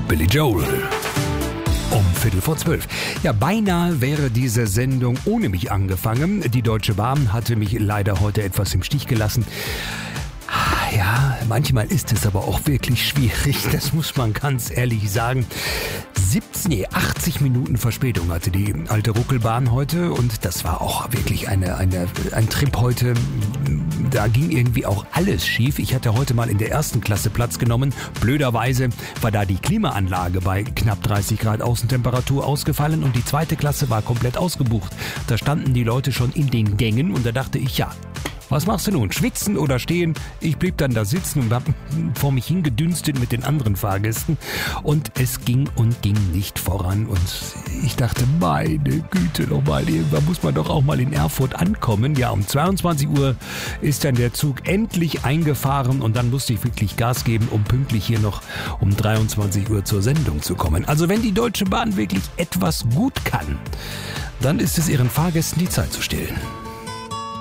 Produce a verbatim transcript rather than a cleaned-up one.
Billy Joel. Um Viertel vor zwölf. Ja, beinahe wäre diese Sendung ohne mich angefangen. Die Deutsche Bahn hatte mich leider heute etwas im Stich gelassen. Ja, manchmal ist es aber auch wirklich schwierig, das muss man ganz ehrlich sagen. siebzehn, nee, achtzig Minuten Verspätung hatte die alte Ruckelbahn heute und das war auch wirklich eine, eine, ein Trip heute. Da ging irgendwie auch alles schief. Ich hatte heute mal in der ersten Klasse Platz genommen. Blöderweise war da die Klimaanlage bei knapp dreißig Grad Außentemperatur ausgefallen und die zweite Klasse war komplett ausgebucht. Da standen die Leute schon in den Gängen und da dachte ich, ja, was machst du nun? Schwitzen oder stehen? Ich blieb dann da sitzen und hab vor mich hingedünstet mit den anderen Fahrgästen. Und es ging und ging nicht voran. Und ich dachte, meine Güte nochmal, irgendwann muss man doch auch mal in Erfurt ankommen. Ja, um zweiundzwanzig Uhr ist dann der Zug endlich eingefahren. Und dann musste ich wirklich Gas geben, um pünktlich hier noch um dreiundzwanzig Uhr zur Sendung zu kommen. Also wenn die Deutsche Bahn wirklich etwas gut kann, dann ist es ihren Fahrgästen die Zeit zu stehlen.